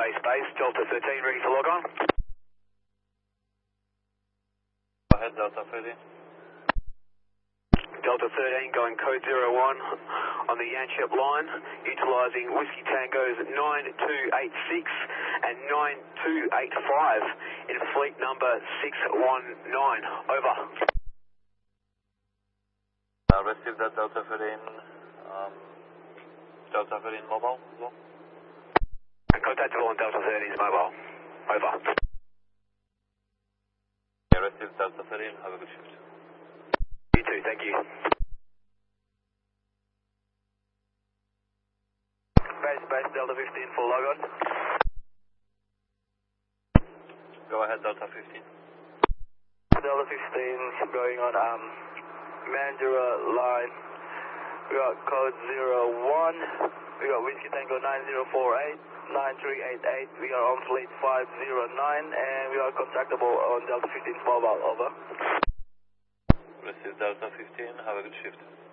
base, Delta 13 ready for log on. Go ahead, Delta 13. Delta 13 going code 01 on the Yanchep line, utilising Whiskey Tango's 9286 and 9285 in fleet number 619. Over. Receive that Delta 13. Delta 13 mobile as well. Contact all on Delta 13's mobile. Over. Yeah, receive Delta 13. Have a good shift. You too, thank you. Base Delta 15 for log on. Go ahead, Delta 15. Delta 15 going on Mandurah line. We got code 01. We got Whiskey Tango 9048, 9388. We are on fleet 509 and we are contactable on Delta 15's mobile. Over. Receive Delta 15. Have a good shift.